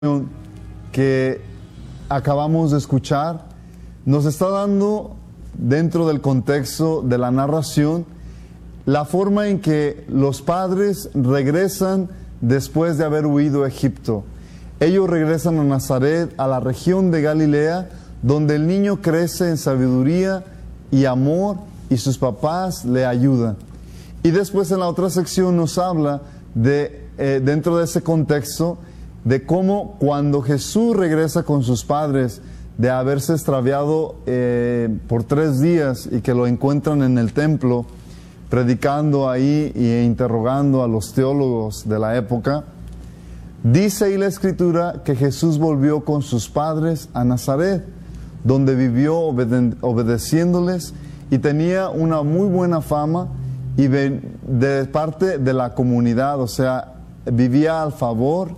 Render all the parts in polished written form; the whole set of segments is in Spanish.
que acabamos de escuchar nos está dando, dentro del contexto de la narración, la forma en que los padres regresan después de haber huido a Egipto. Ellos regresan a Nazaret, a la región de Galilea, donde el niño crece en sabiduría y amor y sus papás le ayudan. Y después en la otra sección nos habla de, dentro de ese contexto, de cómo cuando Jesús regresa con sus padres de haberse extraviado por 3 días y que lo encuentran en el templo predicando ahí e interrogando a los teólogos de la época, dice ahí la Escritura que Jesús volvió con sus padres a Nazaret, donde vivió obedeciéndoles y tenía una muy buena fama y de parte de la comunidad, o sea, vivía al favor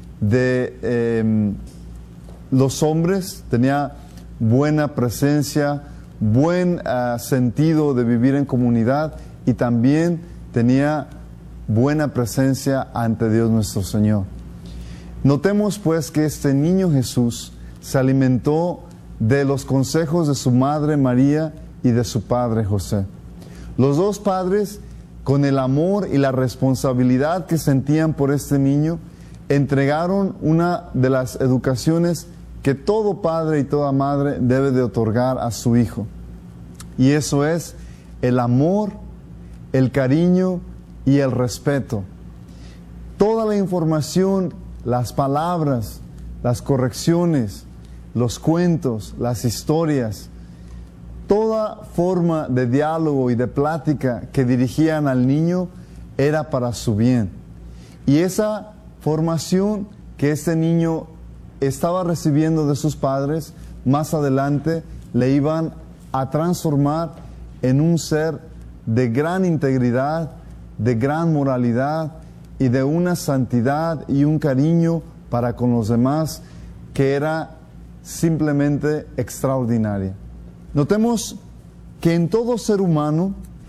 de los hombres, tenía buena presencia, buen sentido de vivir en comunidad y también tenía buena presencia ante Dios nuestro Señor. Notemos pues que este niño Jesús se alimentó de los consejos de su madre María y de su padre José. Los dos padres, con el amor y la responsabilidad que sentían por este niño, entregaron una de las educaciones que todo padre y toda madre debe de otorgar a su hijo. Y eso es el amor, el cariño y el respeto. Toda la información, las palabras, las correcciones, los cuentos, las historias, toda forma de diálogo y de plática que dirigían al niño era para su bien. Y esa formación que este niño estaba recibiendo de sus padres, más adelante le iban a transformar en un ser de gran integridad, de gran moralidad y de una santidad y un cariño para con los demás que era simplemente extraordinaria. Notemos que en todo ser humano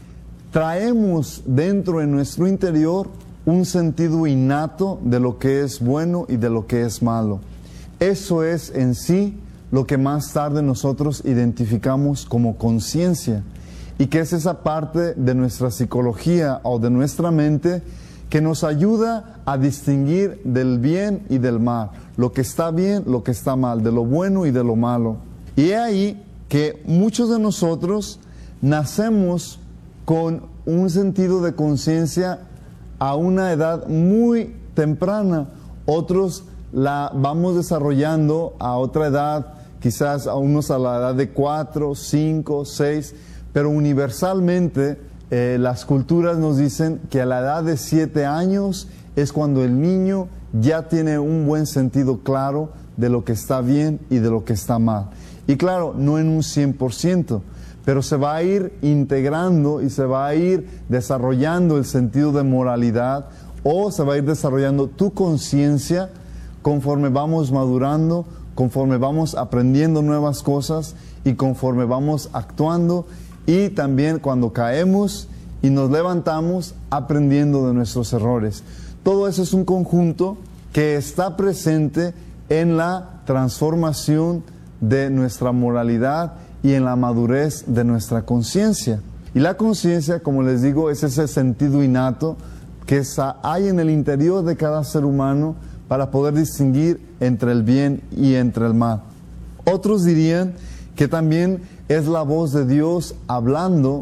traemos dentro de nuestro interior un sentido innato de lo que es bueno y de lo que es malo. Eso es en sí lo que más tarde nosotros identificamos como conciencia, y que es esa parte de nuestra psicología o de nuestra mente que nos ayuda a distinguir del bien y del mal, lo que está bien, lo que está mal, de lo bueno y de lo malo. Y es ahí que muchos de nosotros nacemos con un sentido de conciencia a una edad muy temprana, otros la vamos desarrollando a otra edad, quizás a unos a la edad de 4, 5, 6, pero universalmente las culturas nos dicen que a la edad de 7 años es cuando el niño ya tiene un buen sentido claro de lo que está bien y de lo que está mal. Y claro, no en un 100%, pero se va a ir integrando y se va a ir desarrollando el sentido de moralidad, o se va a ir desarrollando tu conciencia conforme vamos madurando, conforme vamos aprendiendo nuevas cosas y conforme vamos actuando, y también cuando caemos y nos levantamos aprendiendo de nuestros errores. Todo eso es un conjunto que está presente en la transformación de nuestra moralidad y en la madurez de nuestra conciencia. Y la conciencia, como les digo, es ese sentido innato que hay en el interior de cada ser humano para poder distinguir entre el bien y entre el mal. Otros dirían que también es la voz de Dios hablando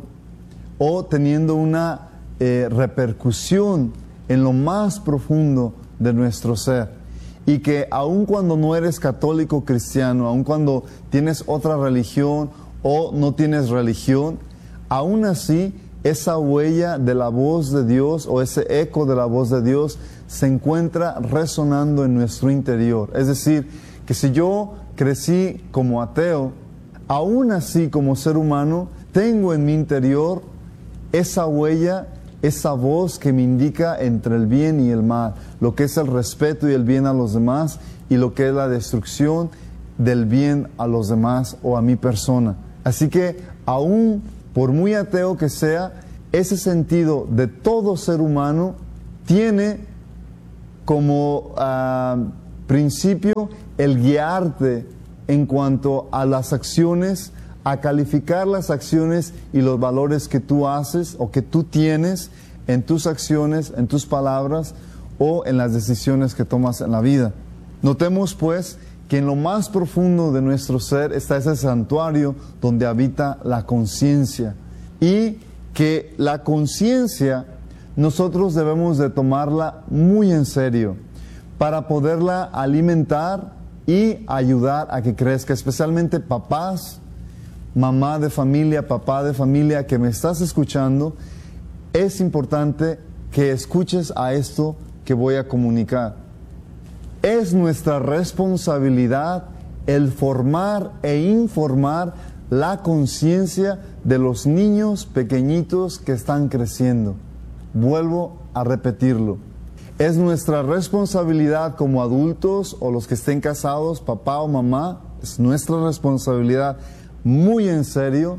o teniendo una repercusión en lo más profundo de nuestro ser. Y que aun cuando no eres católico cristiano, aun cuando tienes otra religión o no tienes religión, aún así esa huella de la voz de Dios o ese eco de la voz de Dios se encuentra resonando en nuestro interior. Es decir, que si yo crecí como ateo, aún así como ser humano tengo en mi interior esa huella, esa voz que me indica entre el bien y el mal, lo que es el respeto y el bien a los demás y lo que es la destrucción del bien a los demás o a mi persona. Así que aún por muy ateo que sea, ese sentido de todo ser humano tiene como principio, el guiarte en cuanto a las acciones, a calificar las acciones y los valores que tú haces o que tú tienes en tus acciones, en tus palabras o en las decisiones que tomas en la vida. Notemos pues que en lo más profundo de nuestro ser está ese santuario donde habita la conciencia, y que la conciencia nosotros debemos de tomarla muy en serio para poderla alimentar y ayudar a que crezca, especialmente papás, mamá de familia, papá de familia que me estás escuchando. Es importante que escuches a esto que voy a comunicar. Es nuestra responsabilidad el formar e informar la conciencia de los niños pequeñitos que están creciendo. Vuelvo a repetirlo. Es nuestra responsabilidad como adultos o los que estén casados, papá o mamá, es nuestra responsabilidad muy en serio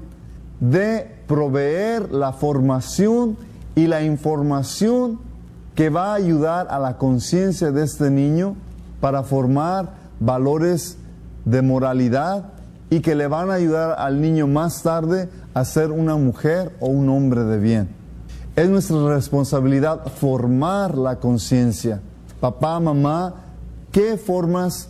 de proveer la formación y la información que va a ayudar a la conciencia de este niño para formar valores de moralidad y que le van a ayudar al niño más tarde a ser una mujer o un hombre de bien. Es nuestra responsabilidad formar la conciencia. Papá, mamá, ¿qué formas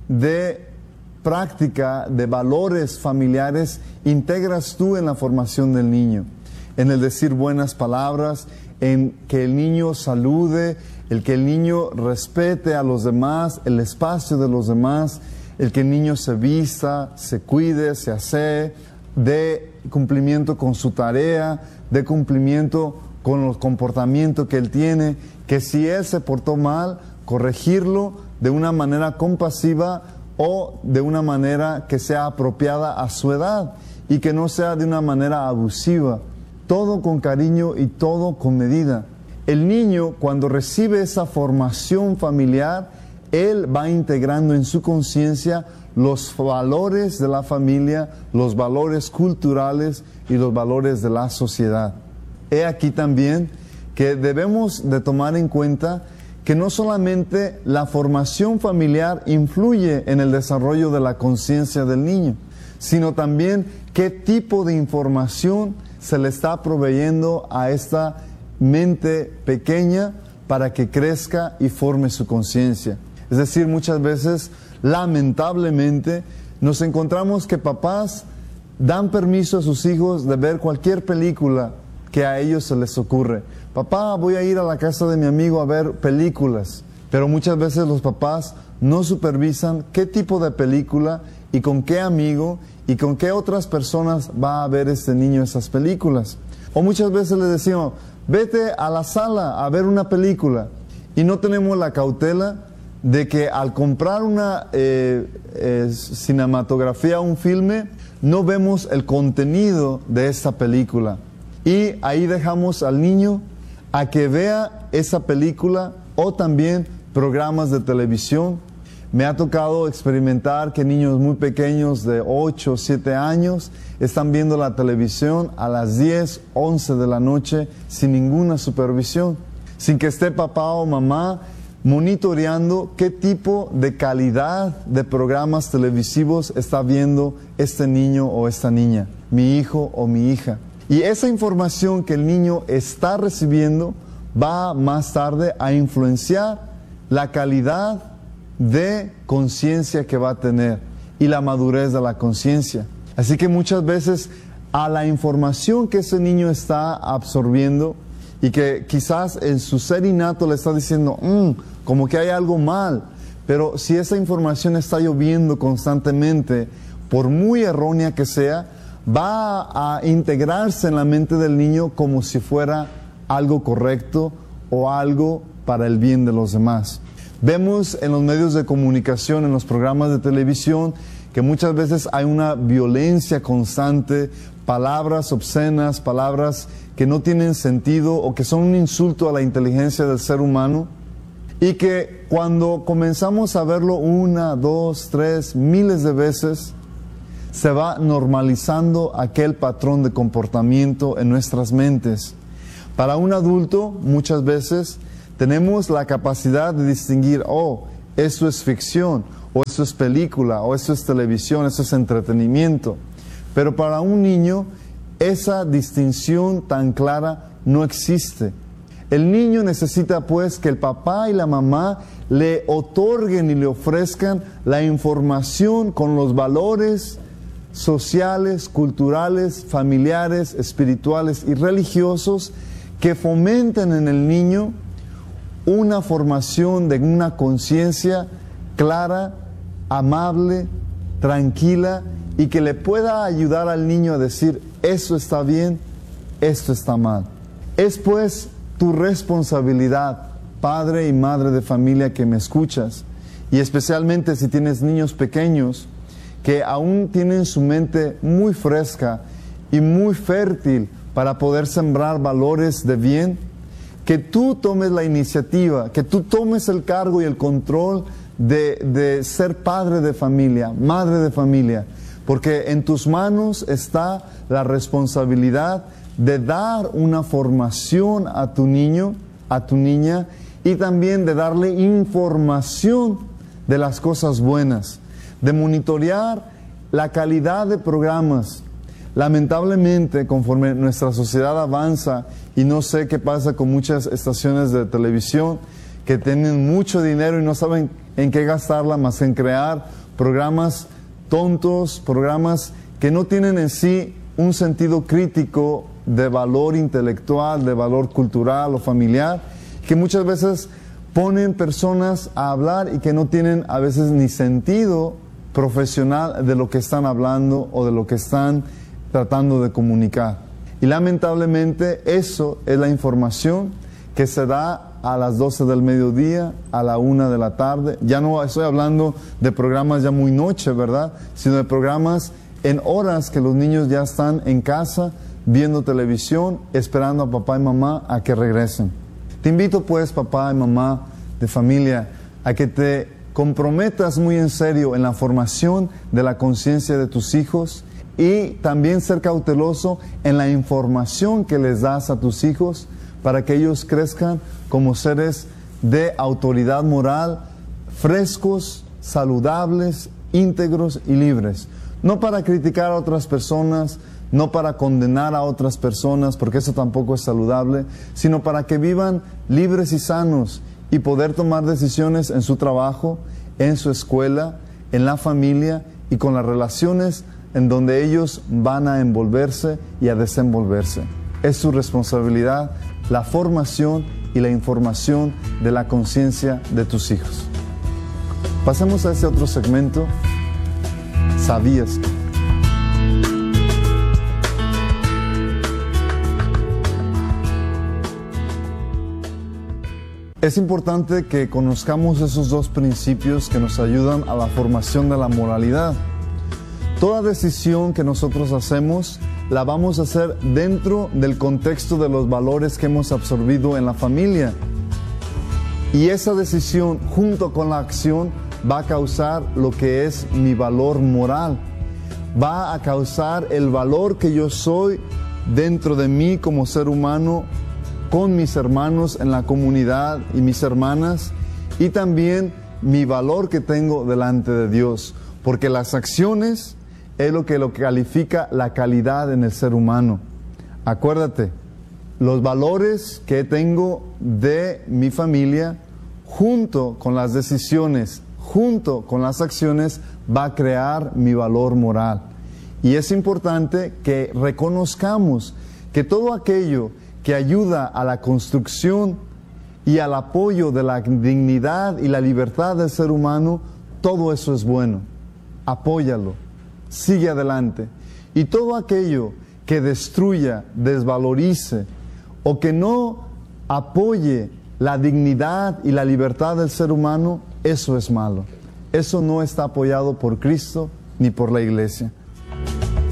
de práctica, de valores familiares integras tú en la formación del niño? En el decir buenas palabras, en que el niño salude, el que el niño respete a los demás, el espacio de los demás, el que el niño se vista, se cuide, se asee, de cumplimiento con su tarea, de cumplimiento con el comportamiento que él tiene, que si él se portó mal, corregirlo de una manera compasiva o de una manera que sea apropiada a su edad y que no sea de una manera abusiva. Todo con cariño y todo con medida. El niño, cuando recibe esa formación familiar, él va integrando en su conciencia los valores de la familia, los valores culturales y los valores de la sociedad. He aquí también que debemos de tomar en cuenta que no solamente la formación familiar influye en el desarrollo de la conciencia del niño, sino también qué tipo de información se le está proveyendo a esta mente pequeña para que crezca y forme su conciencia. Es decir, muchas veces, lamentablemente, nos encontramos que papás dan permiso a sus hijos de ver cualquier película que a ellos se les ocurre. Papá, voy a ir a la casa de mi amigo a ver películas. Pero muchas veces los papás no supervisan qué tipo de película y con qué amigo y con qué otras personas va a ver este niño esas películas. O muchas veces le decimos, vete a la sala a ver una película. Y no tenemos la cautela de que al comprar una cinematografía, un filme, no vemos el contenido de esta película. Y ahí dejamos al niño a que vea esa película o también programas de televisión. Me ha tocado experimentar que niños muy pequeños de 8 o 7 años están viendo la televisión a las 10, 11 de la noche sin ninguna supervisión, sin que esté papá o mamá monitoreando qué tipo de calidad de programas televisivos está viendo este niño o esta niña, mi hijo o mi hija. Y esa información que el niño está recibiendo va más tarde a influenciar la calidad de conciencia que va a tener y la madurez de la conciencia. Así que muchas veces a la información que ese niño está absorbiendo y que quizás en su ser innato le está diciendo, como que hay algo mal, pero si esa información está lloviendo constantemente, por muy errónea que sea, va a integrarse en la mente del niño como si fuera algo correcto o algo para el bien de los demás. Vemos en los medios de comunicación, en los programas de televisión, que muchas veces hay una violencia constante, palabras obscenas, palabras que no tienen sentido o que son un insulto a la inteligencia del ser humano, y que cuando comenzamos a verlo 1, 2, 3, miles de veces, se va normalizando aquel patrón de comportamiento en nuestras mentes. Para un adulto, muchas veces, tenemos la capacidad de distinguir, eso es ficción, o eso es película, o eso es televisión, eso es entretenimiento. Pero para un niño, esa distinción tan clara no existe. El niño necesita pues que el papá y la mamá le otorguen y le ofrezcan la información con los valores sociales, culturales, familiares, espirituales y religiosos que fomenten en el niño una formación de una conciencia clara, amable, tranquila, y que le pueda ayudar al niño a decir, eso está bien, esto está mal. Es pues tu responsabilidad, padre y madre de familia que me escuchas, y especialmente si tienes niños pequeños que aún tienen su mente muy fresca y muy fértil para poder sembrar valores de bien, que tú tomes la iniciativa, que tú tomes el cargo y el control de ser padre de familia, madre de familia, porque en tus manos está la responsabilidad de dar una formación a tu niño, a tu niña, y también de darle información de las cosas buenas, de monitorear la calidad de programas. Lamentablemente, conforme nuestra sociedad avanza, y no sé qué pasa con muchas estaciones de televisión que tienen mucho dinero y no saben en qué gastarla más en crear programas tontos, programas que no tienen en sí un sentido crítico de valor intelectual, de valor cultural o familiar, que muchas veces ponen personas a hablar y que no tienen a veces ni sentido profesional de lo que están hablando o de lo que están tratando de comunicar. Y lamentablemente eso es la información que se da a las 12 del mediodía, a la 1 de la tarde. Ya no estoy hablando de programas ya muy noche, ¿verdad? Sino de programas en horas que los niños ya están en casa, viendo televisión, esperando a papá y mamá a que regresen. Te invito pues, papá y mamá de familia, a que te comprometas muy en serio en la formación de la conciencia de tus hijos y también ser cauteloso en la información que les das a tus hijos para que ellos crezcan como seres de autoridad moral, frescos, saludables, íntegros y libres. No para criticar a otras personas, no para condenar a otras personas, porque eso tampoco es saludable, sino para que vivan libres y sanos y poder tomar decisiones en su trabajo, en su escuela, en la familia y con las relaciones en donde ellos van a envolverse y a desenvolverse. Es su responsabilidad la formación y la información de la conciencia de tus hijos. Pasemos a ese otro segmento. ¿Sabías que? Es importante que conozcamos esos dos principios que nos ayudan a la formación de la moralidad. Toda decisión que nosotros hacemos la vamos a hacer dentro del contexto de los valores que hemos absorbido en la familia. Y esa decisión, junto con la acción, va a causar lo que es mi valor moral. Va a causar el valor que yo soy dentro de mí como ser humano, con mis hermanos en la comunidad y mis hermanas, y también mi valor que tengo delante de Dios. Porque las acciones es lo que califica la calidad en el ser humano. Acuérdate, los valores que tengo de mi familia, junto con las decisiones, junto con las acciones, va a crear mi valor moral. Y es importante que reconozcamos que todo aquello que ayuda a la construcción y al apoyo de la dignidad y la libertad del ser humano, todo eso es bueno. Apóyalo. Sigue adelante. Y todo aquello que destruya, desvalorice o que no apoye la dignidad y la libertad del ser humano, eso es malo. Eso no está apoyado por Cristo ni por la Iglesia.